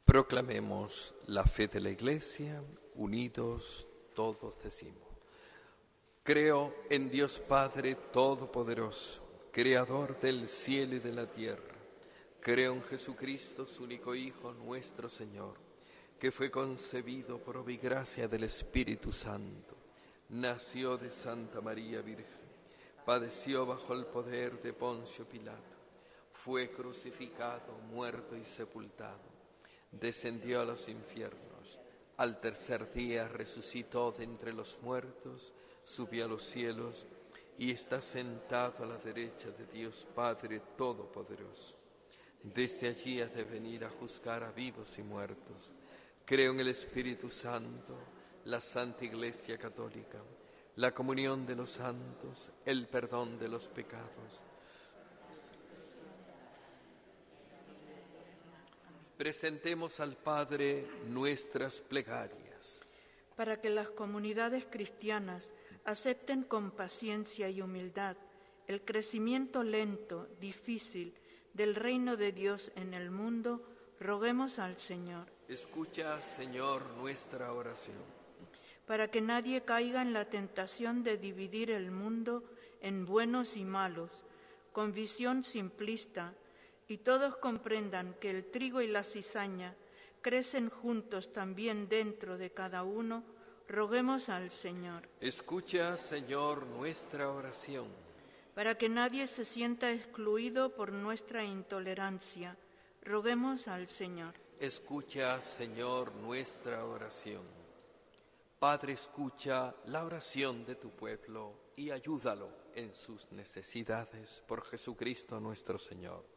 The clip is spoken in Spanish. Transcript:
Proclamemos la fe de la Iglesia, unidos todos decimos. Creo en Dios Padre Todopoderoso, Creador del cielo y de la tierra. Creo en Jesucristo, su único Hijo, nuestro Señor, que fue concebido por obra y gracia del Espíritu Santo. Nació de Santa María Virgen, padeció bajo el poder de Poncio Pilato, fue crucificado, muerto y sepultado, descendió a los infiernos, al tercer día resucitó de entre los muertos, subió a los cielos y está sentado a la derecha de Dios Padre Todopoderoso. Desde allí ha de venir a juzgar a vivos y muertos. Creo en el Espíritu Santo, la Santa Iglesia Católica, la comunión de los santos, el perdón de los pecados. Presentemos al Padre nuestras plegarias. Para que las comunidades cristianas acepten con paciencia y humildad el crecimiento lento, difícil, del reino de Dios en el mundo, roguemos al Señor. Escucha, Señor, nuestra oración. Para que nadie caiga en la tentación de dividir el mundo en buenos y malos, con visión simplista, y todos comprendan que el trigo y la cizaña crecen juntos también dentro de cada uno, roguemos al Señor. Escucha, Señor, nuestra oración. Para que nadie se sienta excluido por nuestra intolerancia, roguemos al Señor. Escucha, Señor, nuestra oración. Padre, escucha la oración de tu pueblo y ayúdalo en sus necesidades por Jesucristo nuestro Señor.